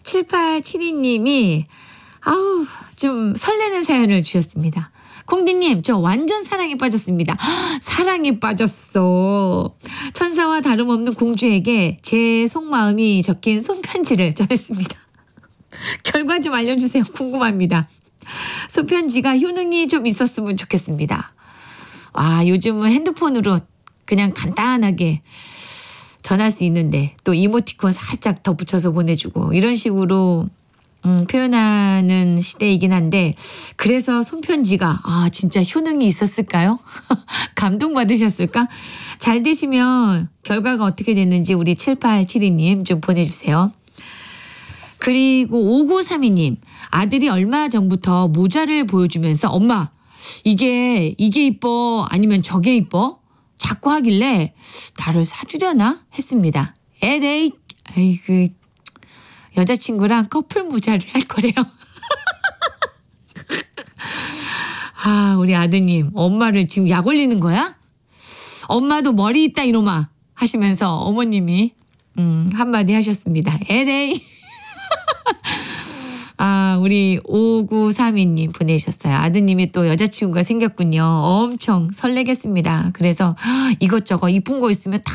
7872님이 아우 좀 설레는 사연을 주셨습니다. 콩디님 저 완전 사랑에 빠졌습니다. 사랑에 빠졌어. 천사와 다름없는 공주에게 제 속마음이 적힌 손편지를 전했습니다. 결과 좀 알려주세요. 궁금합니다. 손편지가 효능이 좀 있었으면 좋겠습니다. 요즘은 핸드폰으로 그냥 간단하게 전할 수 있는데 또 이모티콘 살짝 덧붙여서 보내주고 이런 식으로 표현하는 시대이긴 한데 그래서 손편지가 진짜 효능이 있었을까요? 감동받으셨을까? 잘 되시면 결과가 어떻게 됐는지 우리 7872님 좀 보내주세요. 그리고 5932님 아들이 얼마 전부터 모자를 보여주면서 엄마 이게 이뻐 아니면 저게 이뻐? 자꾸 하길래 나를 사주려나 했습니다. 에레이 아이고 여자친구랑 커플 모자를 할 거래요. 우리 아드님 엄마를 지금 약 올리는 거야? 엄마도 머리 있다 이놈아 하시면서 어머님이 한마디 하셨습니다. 에레이. 우리 5932님 보내주셨어요. 아드님이 또 여자친구가 생겼군요. 엄청 설레겠습니다. 그래서 이것저것 이쁜 거 있으면 다